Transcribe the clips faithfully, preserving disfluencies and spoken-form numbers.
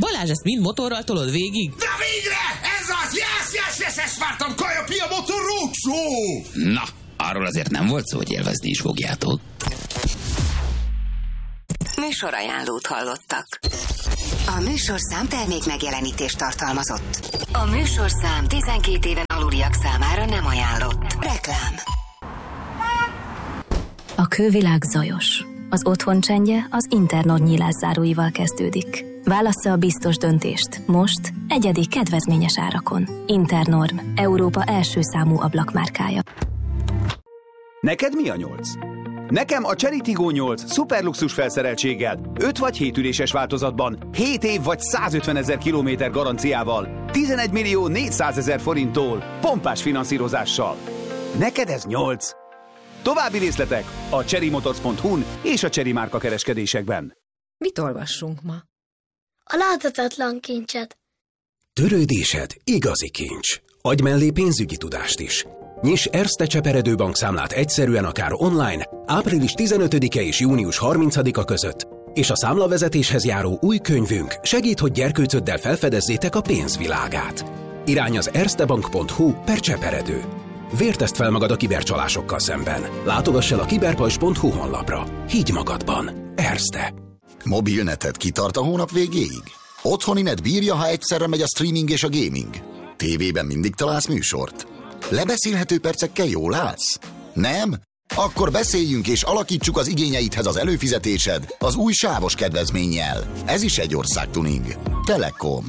Balázs, ezt mind motorral tolod végig? De végre! Ez az! Yes, yes, yes, ezt vártam! Kaja-Pia Motor Roadshow! Na, arról azért nem volt szó, hogy élvezni is fogjátok. Műsorajánlót hallottak. A műsorszám termék megjelenítést tartalmazott. A műsorszám tizenkét éven aluliak számára nem ajánlott. Reklám. A külvilág zajos. Az otthon csendje az Internord nyílászáróival kezdődik. Válassza a biztos döntést. Most egyedi kedvezményes árakon. Internorm, Európa első számú ablakmárkája. Neked mi a nyolc? Nekem a Chery Tiggo nyolc szuperluxus felszereltséggel, öt vagy hét üléses változatban, hét év vagy százötvenezer kilométer garanciával, tizenegy millió négyszázezer forinttól, pompás finanszírozással. Neked ez nyolc. További részletek a chery motors pont hu-n és a Chery márka kereskedésekben. Mit olvassunk ma? A láthatatlan kincset. Törődésed igazi kincs. Adj mellé pénzügyi tudást is. Nyiss Erste Cseperedő bankszámlát egyszerűen akár online, április tizenötödike és június harmincadika között, és a számlavezetéshez járó új könyvünk segít, hogy gyerkőcöddel felfedezzétek a pénzvilágát. Irány az erstebank pont hu per Cseperedő. Vértezd fel magad a kibercsalásokkal szemben. Látogass el a kiberpajzs pont hu honlapra. Higgy magadban. Erste. Mobilneted kitart a hónap végéig? Otthoni net bírja, ha egyszerre megy a streaming és a gaming? Tévében mindig találsz műsort? Lebeszélhető percekkel jól állsz? Nem? Akkor beszéljünk és alakítsuk az igényeidhez az előfizetésed az új sávos kedvezménnyel. Ez is egy országtuning. Telekom.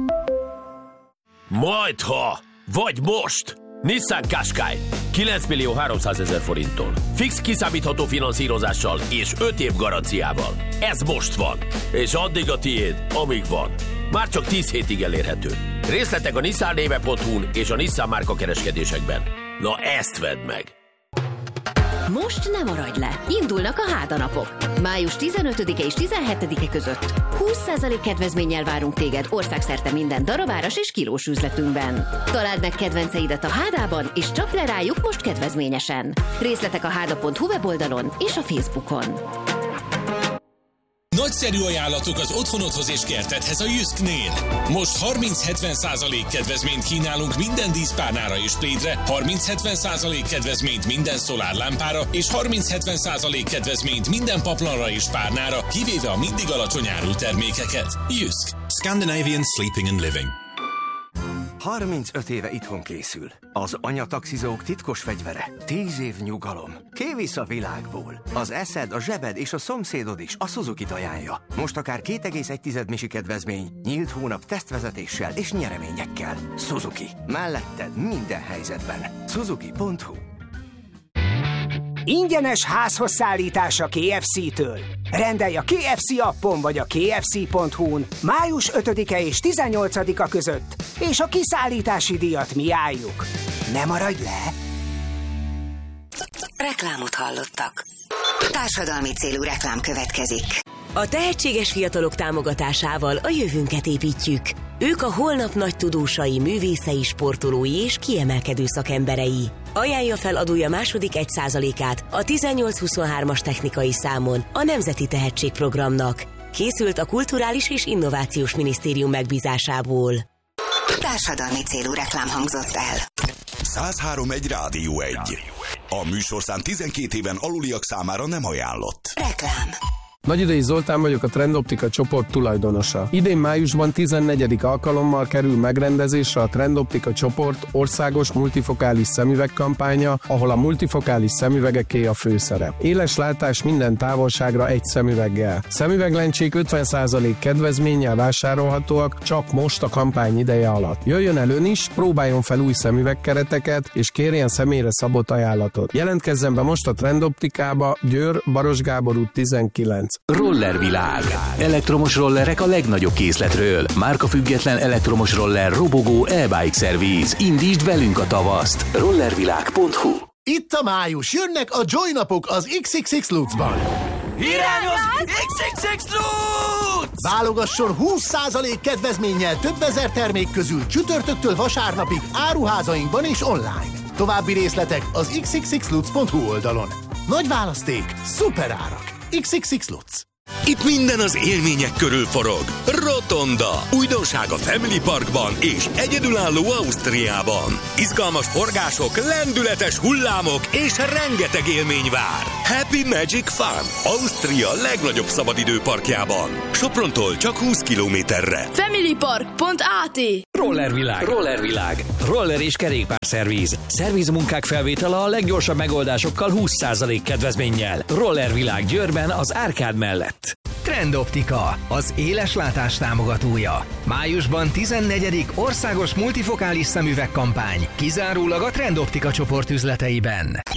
Majdha! Vagy most! Nissan Qashqai kilenc millió háromszázezer forinttól. Fix kiszámítható finanszírozással és öt év garanciával. Ez most van. És addig a tiéd, amíg van. Már csak tíz hétig elérhető. Részletek a nissan néve pont hu-n és a Nissan márka kereskedésekben. Na ezt vedd meg! Most nem maradj le! Indulnak a hádanapok. május tizenötödike és tizenhetedike között húsz százalék kedvezménnyel várunk téged országszerte minden darabáras és kilós üzletünkben. Találd meg kedvenceidet a Hádában, és csap le rájuk most kedvezményesen. Részletek a háda pont hu weboldalon és a Facebookon. Nagyszerű ajánlatok az otthonodhoz és kertedhez a Jysknél. Most harminc-hetven százalék kedvezményt kínálunk minden díszpárnára és plédre, harminc-hetven százalék kedvezményt minden szolárlámpára és harminc-hetven százalék kedvezményt minden paplanra és párnára, kivéve a mindig alacsony árú termékeket. Jysk. Scandinavian Sleeping and Living. harmincöt éve itthon készül. Az anyataxizók titkos fegyvere. tíz év nyugalom. Kivisz a világból. Az eszed, a zsebed és a szomszédod is a Suzuki-t ajánlja. Most akár két egész egy misi kedvezmény, nyílt hónap tesztvezetéssel és nyereményekkel. Suzuki. Melletted minden helyzetben. Suzuki pont hu. Ingyenes házhoz szállítás a ká ef cé-től. Rendelj a ká ef cé appon vagy a ká ef cé pont hu-n május ötödike és tizennyolcadika között, és a kiszállítási díjat mi álljuk. Ne maradj le! Reklámot hallottak. Társadalmi célú reklám következik. A tehetséges fiatalok támogatásával a jövőnket építjük. Ők a holnap nagy tudósai, művészei, sportolói és kiemelkedő szakemberei. Ajánlja fel adója második egy százalékát a tizennyolc huszonhármas technikai számon a Nemzeti Tehetségprogramnak. Készült a Kulturális és Innovációs Minisztérium megbízásából. Társadalmi célú reklám hangzott el. száz három egy Rádió egy. A műsorszám tizenkét éven aluliak számára nem ajánlott. Reklám. Nagyidei Zoltán vagyok, a Trendoptika csoport tulajdonosa. Idén májusban tizennegyedik alkalommal kerül megrendezésre a Trendoptika csoport országos multifokális szemüveg kampánya, ahol a multifokális szemüvegeké a főszerep. Éles látás minden távolságra egy szemüveggel. Szemüveglencsék ötven százalék kedvezménnyel vásárolhatóak csak most a kampány ideje alatt. Jöjjön el ön is, próbáljon fel új szemüvegkereteket, és kérjen személyre szabott ajánlatot. Jelentkezzen be most a Trendoptikába, Győr, Baros Gábor út tizenkilenc. Rollervilág. Elektromos rollerek a legnagyobb készletről. Márkafüggetlen elektromos roller robogó e-bike szerviz. Indítsd velünk a tavaszt. rollervilág pont hu. Itt a május, jönnek a Joy napok az iksz iksz iksz Lutzban. Irányoz iksz iksz iksz Lutz! Válogasson húsz százalék kedvezménnyel több ezer termék közül csütörtöktől vasárnapig áruházainkban és online. További részletek az iksz iksz iksz lutz pont hu oldalon. Nagy választék, szuper árak. iksz iksz iksz Lutz. Itt minden az élmények körül forog. Rotonda. Újdonság a Family Parkban és egyedülálló Ausztriában. Izgalmas forgások, lendületes hullámok és rengeteg élmény vár. Happy Magic Fun. Ausztria legnagyobb szabadidőparkjában. Soprontól csak húsz kilométerre. familypark pont á té. Rollervilág. Rollervilág. Roller és kerékpárszervíz. Szervizmunkák felvétele a leggyorsabb megoldásokkal húsz százalék kedvezménnyel. Rollervilág Győrben az Árkád mellett. Trendoptika, az éleslátás támogatója. Májusban tizennegyedik országos multifokális szemüvegkampány, kizárólag a Trendoptika csoport üzleteiben.